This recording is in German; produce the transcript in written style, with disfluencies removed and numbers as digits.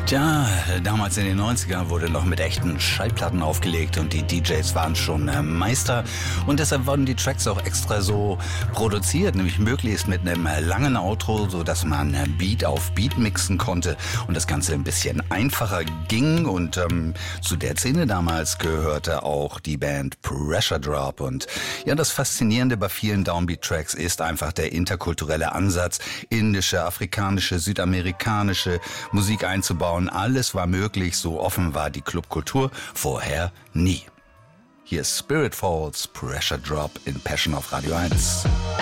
Tja, damals in den 90ern wurde noch mit echten Schallplatten aufgelegt und die DJs waren schon Meister und deshalb wurden die Tracks auch extra so produziert, nämlich möglichst mit einem langen Outro, so dass man Beat auf Beat mixen konnte und das Ganze ein bisschen einfacher ging und zu der Szene damals gehörte auch die Band Pressure Drop und ja, das Faszinierende bei vielen Downbeat-Tracks ist einfach der interkulturelle Ansatz, indische, afrikanische, südamerikanische Musik einzubauen. Alles war möglich, so offen war die Clubkultur vorher nie. Hier ist Spirit Falls, Pressure Drop in Passion auf Radio 1.